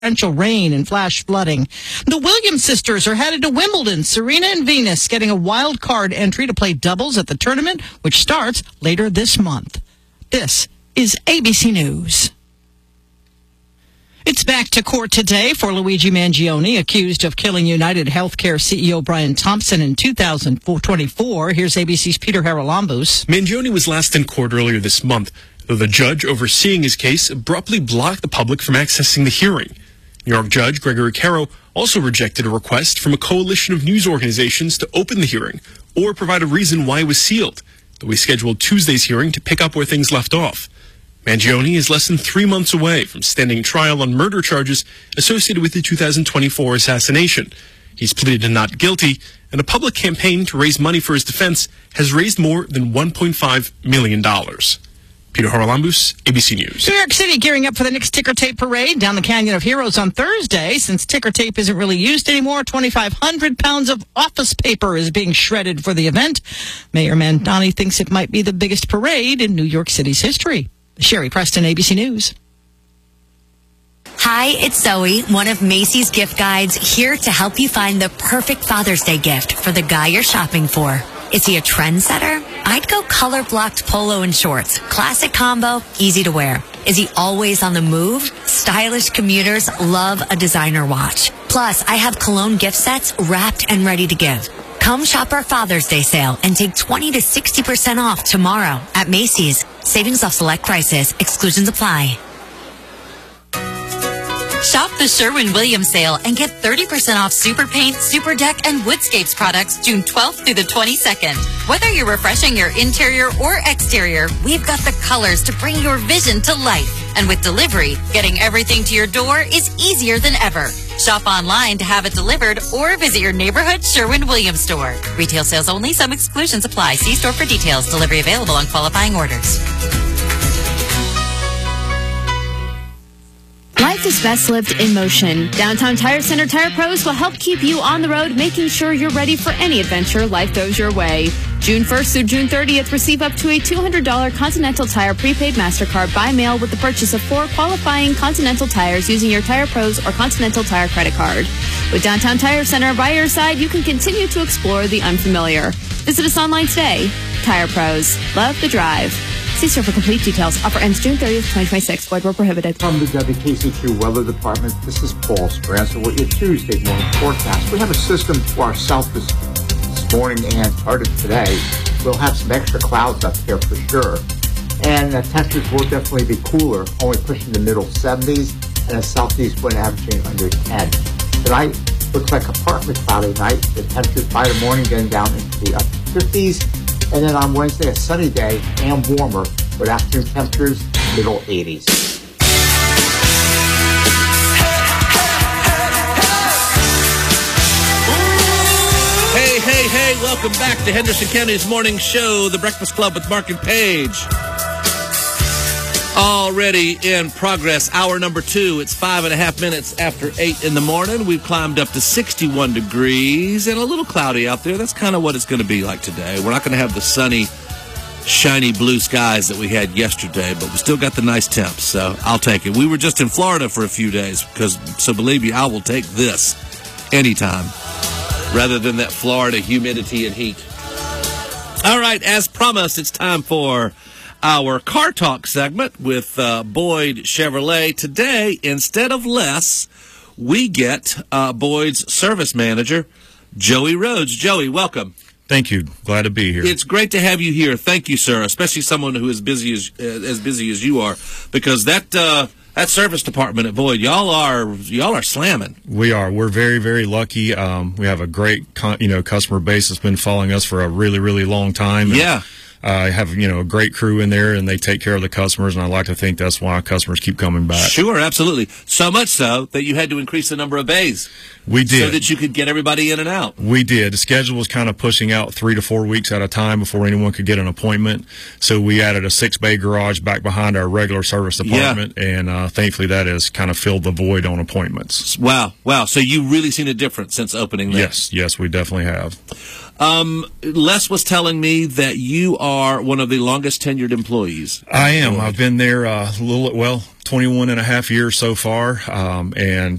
torrential rain and flash flooding. The Williams sisters are headed to Wimbledon. Serena and Venus getting a wild card entry to play doubles at the tournament, which starts later this month. This is ABC News. It's back to court today for Luigi Mangione, accused of killing United Healthcare CEO Brian Thompson in 2024. Here's ABC's Peter Haralambous. Mangione was last in court earlier this month, though the judge overseeing his case abruptly blocked the public from accessing the hearing. New York Judge Gregory Caro also rejected a request from a coalition of news organizations to open the hearing or provide a reason why it was sealed, though he scheduled Tuesday's hearing to pick up where things left off. Mangione is less than 3 months away from standing trial on murder charges associated with the 2024 assassination. He's pleaded to not guilty, and a public campaign to raise money for his defense has raised more than $1.5 million. Peter Haralambous, ABC News. New York City gearing up for the next ticker tape parade down the Canyon of Heroes on Thursday. Since ticker tape isn't really used anymore, 2,500 pounds of office paper is being shredded for the event. Mayor Mandani thinks it might be the biggest parade in New York City's history. Sherry Preston, ABC News. Hi, it's Zoe, one of Macy's gift guides, here to help you find the perfect Father's Day gift for the guy you're shopping for. Is he a trendsetter? I'd go color-blocked polo and shorts. Classic combo, easy to wear. Is he always on the move? Stylish commuters love a designer watch. Plus, I have cologne gift sets wrapped and ready to give. Come shop our Father's Day sale and take 20 to 60% off tomorrow at Macy's. Savings off select prices. Exclusions apply. Shop the Sherwin-Williams sale and get 30% off Super Paint, Super Deck, and Woodscapes products June 12th through the 22nd. Whether you're refreshing your interior or exterior, we've got the colors to bring your vision to life. And with delivery, getting everything to your door is easier than ever. Shop online to have it delivered or visit your neighborhood Sherwin-Williams store. Retail sales only. Some exclusions apply. See store for details. Delivery available on qualifying orders. Life is best lived in motion. Downtown Tire Center Tire Pros will help keep you on the road, making sure you're ready for any adventure life throws your way. June 1st through June 30th, receive up to a $200 Continental Tire prepaid MasterCard by mail with the purchase of 4 qualifying Continental tires using your Tire Pros or Continental Tire credit card. With Downtown Tire Center by your side, you can continue to explore the unfamiliar. Visit us online today. Tire Pros. Love the drive. See store for complete details. Offer ends June 30th, 2026. Void where prohibited. From the WKCQ Weather Department, this is Paul Sprance with your Tuesday morning forecast. We have a system to our south this morning and part of today. We'll have some extra clouds up here for sure. And the temperatures will definitely be cooler, only pushing the middle 70s and a southeast wind averaging under 10. Tonight looks like a partly cloudy night. The temperatures by the morning getting down into the upper 50s. And then on Wednesday, a sunny day and warmer, with afternoon temperatures middle 80s. Hey, welcome back to Henderson County's morning show, The Breakfast Club with Mark and Paige. Already in progress, hour number 2. It's 5.5 minutes after 8 in the morning. We've climbed up to 61 degrees and a little cloudy out there. That's kind of what it's going to be like today. We're not going to have the sunny, shiny blue skies that we had yesterday, but we still got the nice temps, so I'll take it. We were just in Florida for a few days, so believe me, I will take this anytime rather than that Florida humidity and heat. All right, as promised, it's time for our Car Talk segment with Boyd Chevrolet. Today, instead of Les, we get Boyd's service manager, Joey Rhodes. Joey, welcome. Thank you. Glad to be here. It's great to have you here. Thank you, sir, especially someone who is busy as busy as you are, because that service department at Boyd, y'all are slamming. We are. We're very, very lucky. We have a great customer base that's been following us for a really, really long time. Yeah. I have, a great crew in there, and they take care of the customers, and I like to think that's why customers keep coming back. Sure, absolutely. So much so that you had to increase the number of bays. We did. So that you could get everybody in and out. We did. The schedule was kind of pushing out 3 to 4 weeks at a time before anyone could get an appointment. So we added a 6-bay garage back behind our regular service department, and thankfully that has kind of filled the void on appointments. Wow. So you've really seen a difference since opening there. Yes, we definitely have. Les was telling me that you are one of the longest tenured employees. I am. I've been there 21 and a half years so far, and